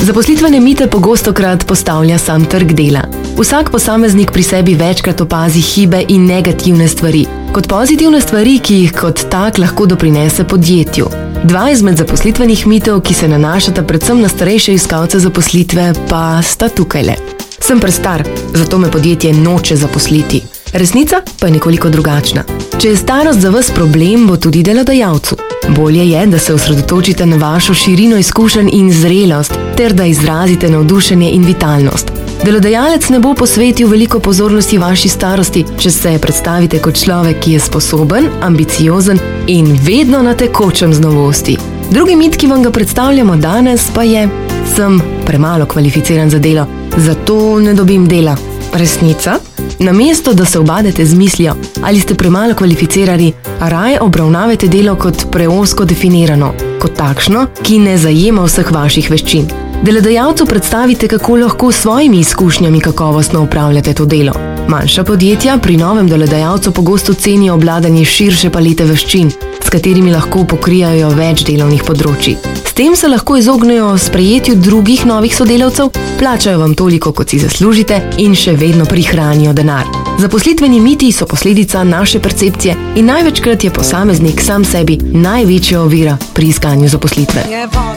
Zaposlitvene mite pogostokrat postavlja sam trg dela. Vsak posameznik pri sebi večkrat opazi hibe in negativne stvari, kot pozitivne stvari, ki jih kot tak lahko doprinese podjetju. Dva izmed zaposlitvenih mitov, ki se nanašata predvsem na starejše iskalce zaposlitve, pa sta tukajle. Sem prestar, zato me podjetje noče zaposliti. Resnica pa je nekoliko drugačna. Če je starost za vas problem, bo tudi delodajalcu. Bolje je, da se osredotočite na vašo širino izkušenj in zrelost, ter da izrazite navdušenje in vitalnost. Delodajalec ne bo posvetil veliko pozornosti vaši starosti, če se predstavite kot človek, ki je sposoben, ambiciozen in vedno na tekočem z novosti. Drugi mit, ki vam ga predstavljamo danes, pa je: sem premalo kvalificiran za delo, zato ne dobim dela. Resnica? Namesto, da se ubadete z mislijo, ali ste premalo kvalificirani, raje obravnavajte delo kot preozko definirano, kot takšno, ki ne zajema vseh vaših veščin. Delodajalcu predstavite, kako lahko s svojimi izkušnjami kakovostno upravljate to delo. Manjša podjetja pri novem delodajalcu pogosto cenijo obvladanje širše palete veščin, s katerimi lahko pokrijajo več delovnih področij. S tem se lahko izognejo sprejetju drugih novih sodelavcev, plačajo vam toliko, kot si zaslužite, in še vedno prihranijo denar. Zaposlitveni miti so posledica naše percepcije in največkrat je posameznik sam sebi največja ovira pri iskanju zaposlitve.